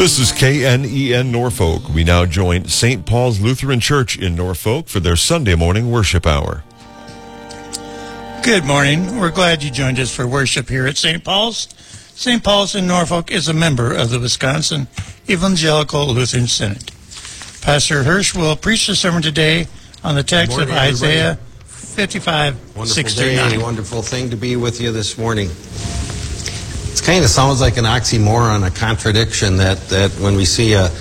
This is KNEN Norfolk. We now join St. Paul's Lutheran Church in Norfolk for their Sunday morning worship hour. Good morning. We're glad you joined us for worship here at St. Paul's. St. Paul's in Norfolk is a member of the Wisconsin Evangelical Lutheran Synod. Pastor Hirsch will preach the sermon today on the text of Isaiah 55:6-9. Wonderful thing to be with you this morning. It kind of sounds like an oxymoron, a contradiction that when we see a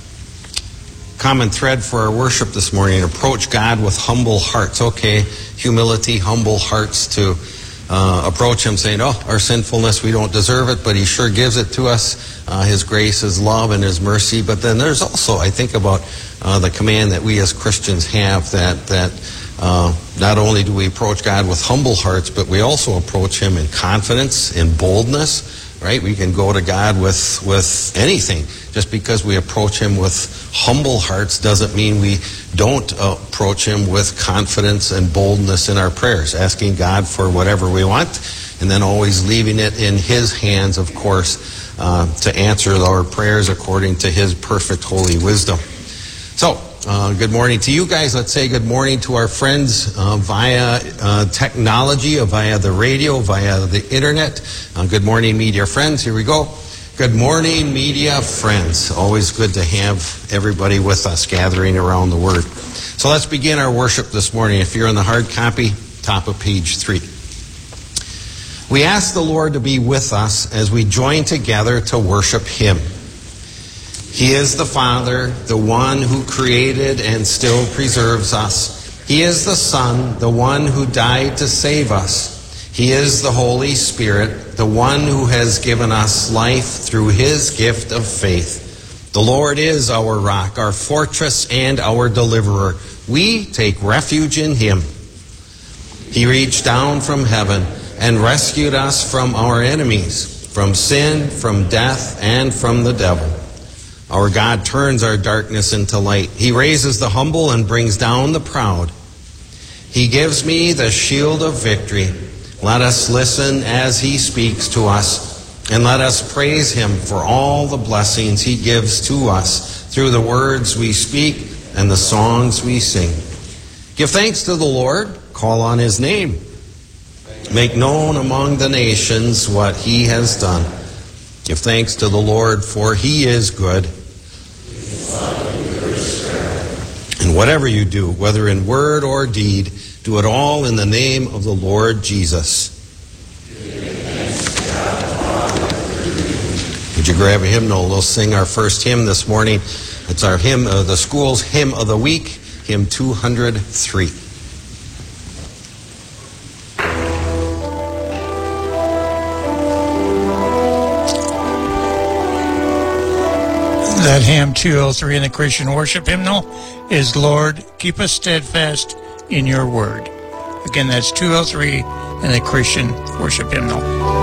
common thread for our worship this morning, approach God with humble hearts. Okay, humility, humble hearts to approach Him saying, oh, our sinfulness, we don't deserve it, but He sure gives it to us, His grace, His love, and His mercy. But then there's also, I think about the command that we as Christians have that not only do we approach God with humble hearts, but we also approach Him in confidence, in boldness, right? We can go to God with anything. Just because we approach Him with humble hearts doesn't mean we don't approach Him with confidence and boldness in our prayers, asking God for whatever we want, and then always leaving it in His hands, of course, to answer our prayers according to His perfect holy wisdom. So, good morning to you guys. Let's say good morning to our friends via technology, via the radio, via the internet. Good morning, media friends. Here we go. Good morning, media friends. Always good to have everybody with us gathering around the Word. So let's begin our worship this morning. If you're in the hard copy, top of page 3. We ask the Lord to be with us as we join together to worship Him. He is the Father, the one who created and still preserves us. He is the Son, the one who died to save us. He is the Holy Spirit, the one who has given us life through His gift of faith. The Lord is our rock, our fortress, and our deliverer. We take refuge in Him. He reached down from heaven and rescued us from our enemies, from sin, from death, and from the devil. Our God turns our darkness into light. He raises the humble and brings down the proud. He gives me the shield of victory. Let us listen as He speaks to us, and let us praise Him for all the blessings He gives to us through the words we speak and the songs we sing. Give thanks to the Lord, call on His name. Make known among the nations what He has done. Give thanks to the Lord, for He is good. And whatever you do, whether in word or deed, do it all in the name of the Lord Jesus. Would you grab a hymnal? We'll sing our first hymn this morning. It's our hymn, the school's hymn of the week, hymn 203. That hymn 203 in the Christian worship hymnal is Lord, Keep Us Steadfast in Your Word. Again, that's 203 in the Christian worship hymnal.